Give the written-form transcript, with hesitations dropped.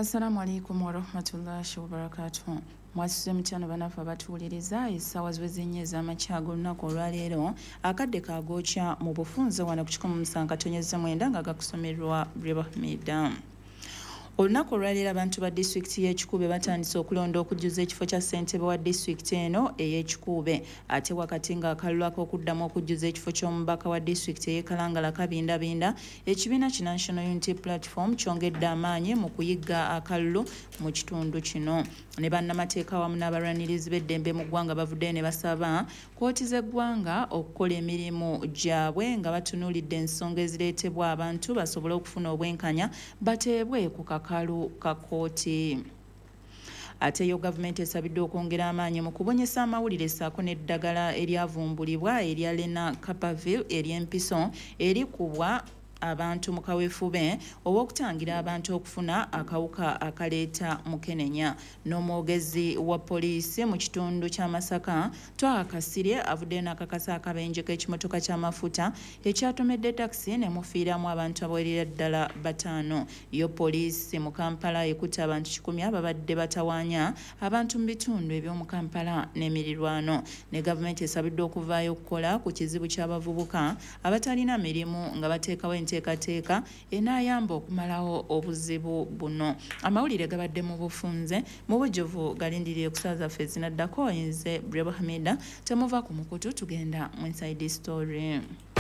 Assalamu alaikum wa rahmatullahi wa barakatuh. Mwasise mutano banafa batuuliriza essaawa z'ennya ez'amakya olunaku olwaleero akadde kagookya mu bufunze wano ku 107.9 nga gakusomerwa Reba Hamida. Olunaku olwaleero abantu ba disitulikiti y'Ekikuube batandise okulonda okujjuza ekifo kya ssentebe wa disitulikiti eno ey'Ekikuube ate wakati ng'akalulu ak'okuddamu okujjuza ekifo ky'omubaka wa disitulikiti ey'e Kalangala kabindabinda ekibiina ki National Unity Platform kyongedde amaanyi mu kuyigga akalulu mu kitundu kino. Ne bannamateeka wamu n'abalwanirizi b'eddembe mu ggwanga bavuddeyo ne basaba kkooti z'eggwanga okukola emirimu gyabwe nga batunuulidde ensonga ezireetebwa abantu basobole okufuna obwenkanya bateebwe ku kakalu ka kkooti. Ate yo gavumenti esabiddwa okwongera amaanyi mu kubonyesa amawulire ssaako n'eddagala eryavumbulibwa erya Lenacapavir ery'empiso erikubwa abantu mu kaweefube ow'okutangira abantu okufuna akawuka akaleeta mukenenya. N'omwogezi wa poliisi mu kitundu kya Masaka Twaha Kasirye avuddeyo n'akakasa akabenje k'ekimotoka ky'amafuta ekyatomedde takisi ne mufiiramu abantu abawerera ddala 5. Yo poliisi mu Kampala ekutte abantu 100 ababadde batawaanya abantu mu bitundu eby'omu Kampala n'emirirwano. Ne gavumenti esabiddwa okuvaayo okukola ku kizibu ky'abavubuka abatalina mirimu nga bateekawo enteekateeka enaayamba okumalawo obuzibu buno. Amawulire gabadde mu bufunze mu bujjuvu galindiriye ku ssaawa zaffe ezinaddako. Nze Reba Hamida, temuva ku mukutu, tugenda mu inside story.